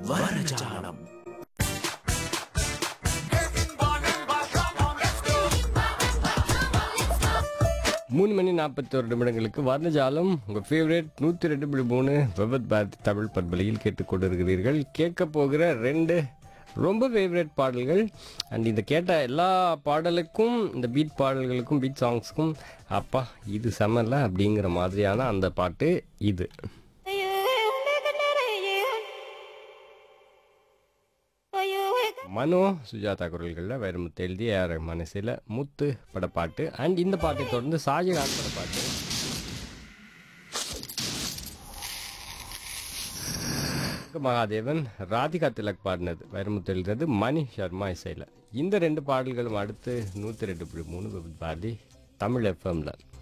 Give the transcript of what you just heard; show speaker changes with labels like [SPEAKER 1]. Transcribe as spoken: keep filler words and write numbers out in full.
[SPEAKER 1] வர்ணஜாலம். மூணு மணி நாற்பத்தி ஒரு நிமிடங்களுக்கு வர்ணஜாலம் உங்கள் ஃபேவரட் நூற்றி ரெண்டு புள்ளி மூணு விபத் பாரதி தமிழ் பண்பலையில் கேட்டுக்கொண்டிருக்கிறீர்கள். கேட்க போகிற ரெண்டு ரொம்ப ஃபேவரட் பாடல்கள். அண்ட் இந்த கேட்ட எல்லா பாடலுக்கும், இந்த பீட் பாடல்களுக்கும், பீட் சாங்ஸுக்கும் அப்பா இது செம்மல்ல அப்படிங்கிற மாதிரியான அந்த பாட்டு இது. மனோ சுஜாதா குரல்களில் வைரமுத்து எழுதி ஏஆர் ரஹ்மான் இசையில் முத்து படப்பாட்டு. அண்ட் இந்த பாட்டை தொடர்ந்து ஷாஜகான் படப்பாட்டு. மகாதேவன் ராதிகா திலக் பாடினது, வைரமுத்து எழுதுறது, மணி சர்மா இசையில். இந்த ரெண்டு பாடல்களும் அடுத்து நூற்றி ரெண்டு புள்ளி மூணு பாரதி தமிழ் எஃப்எம்ல.